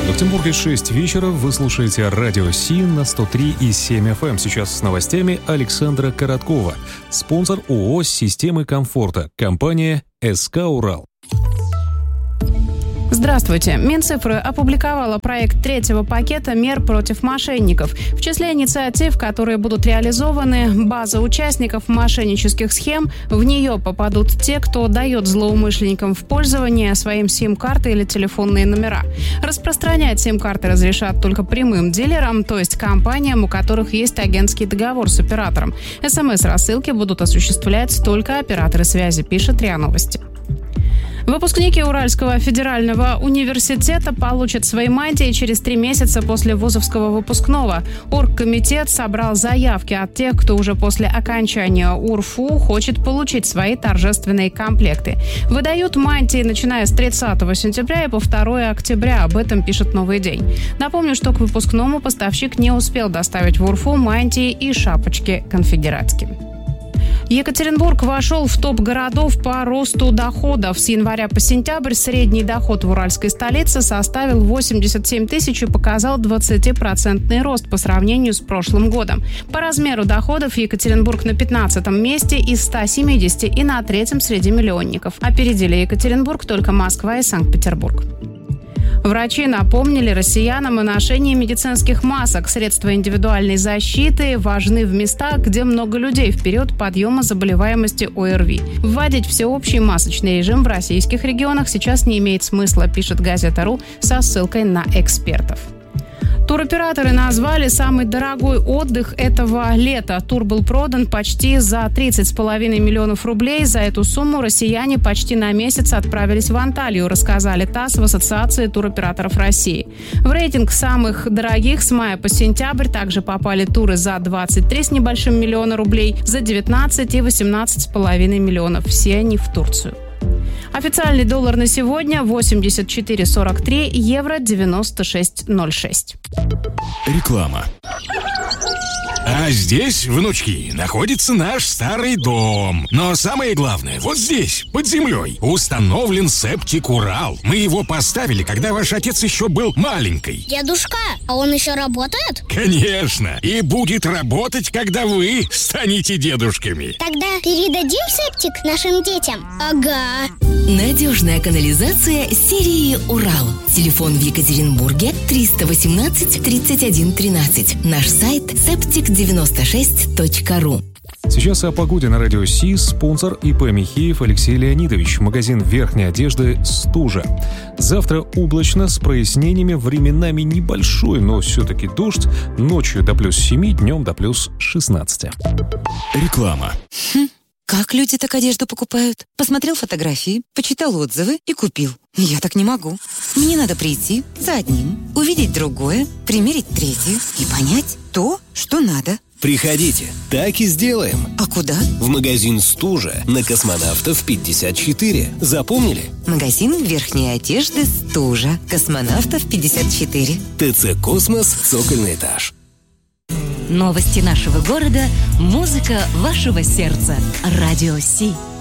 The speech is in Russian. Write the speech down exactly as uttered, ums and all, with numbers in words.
В Петербурге шесть вечера. Вы слушаете радио Си на сто три и семь эф эм. Сейчас с новостями Александра Короткова. Спонсор ООО «Системы комфорта». Компания эс ка «Урал». Здравствуйте. Минцифры опубликовала проект третьего пакета мер против мошенников. В числе инициатив, которые будут реализованы, база участников мошеннических схем. В нее попадут те, кто дает злоумышленникам в пользование своим сим-карты или телефонные номера. Распространять сим-карты разрешат только прямым дилерам, то есть компаниям, у которых есть агентский договор с оператором. эс эм эс-рассылки будут осуществлять только операторы связи, пишет РИА Новости. Выпускники Уральского федерального университета получат свои мантии через три месяца после вузовского выпускного. Оргкомитет собрал заявки от тех, кто уже после окончания УрФУ хочет получить свои торжественные комплекты. Выдают мантии, начиная с тридцатого сентября и по второго октября. Об этом пишет «Новый день». Напомню, что к выпускному поставщик не успел доставить в УрФУ мантии и шапочки конфедератские. Екатеринбург вошел в топ городов по росту доходов. С января по сентябрь средний доход в уральской столице составил восемьдесят семь тысяч и показал двадцатипроцентный рост по сравнению с прошлым годом. По размеру доходов Екатеринбург на пятнадцатом месте из ста семидесяти и на третьем среди миллионников. Опередили Екатеринбург только Москва и Санкт-Петербург. Врачи напомнили россиянам о ношении медицинских масок. Средства индивидуальной защиты важны в местах, где много людей в период подъема заболеваемости о эр ви. Вводить всеобщий масочный режим в российских регионах сейчас не имеет смысла, пишет газета.ру со ссылкой на экспертов. Туроператоры назвали самый дорогой отдых этого лета. Тур был продан почти за тридцать с половиной миллионов рублей. За эту сумму россияне почти на месяц отправились в Анталию, рассказали ТАСС в Ассоциации туроператоров России. В рейтинг самых дорогих с мая по сентябрь также попали туры за двадцать три с небольшим миллиона рублей, за девятнадцать и восемнадцать с половиной миллионов. Все они в Турцию. Официальный доллар на сегодня восемьдесят четыре сорок три, евро девяносто шесть ноль шесть. Реклама. А здесь, внучки, находится наш старый дом. Но самое главное, вот здесь, под землей, установлен септик «Урал». Мы его поставили, когда ваш отец еще был маленький. Дедушка, а он еще работает? Конечно. И будет работать, когда вы станете дедушками. Тогда передадим септик нашим детям? Ага. Надежная канализация серии «Урал». Телефон в Екатеринбурге триста восемнадцать тридцать один тринадцать. Наш сайт септик девяносто шесть точка ру. Сейчас о погоде на радио Си. Спонсор ИП Михеев Алексей Леонидович. Магазин верхней одежды «Стужа». Завтра облачно с прояснениями, временами небольшой, но все-таки дождь. Ночью до плюс семи, днем до плюс шестнадцати. Реклама. Хм, как люди так одежду покупают? Посмотрел фотографии, почитал отзывы и купил. Я так не могу. Мне надо прийти за одним, увидеть другое, примерить третье и понять то, что надо. Приходите, так и сделаем. А куда? В магазин «Стужа» на Космонавтов пятьдесят четыре. Запомнили? Магазин верхней одежды «Стужа». Космонавтов пятьдесят четыре. ТЦ «Космос», цокольный этаж. Новости нашего города, музыка вашего сердца. Радио Си.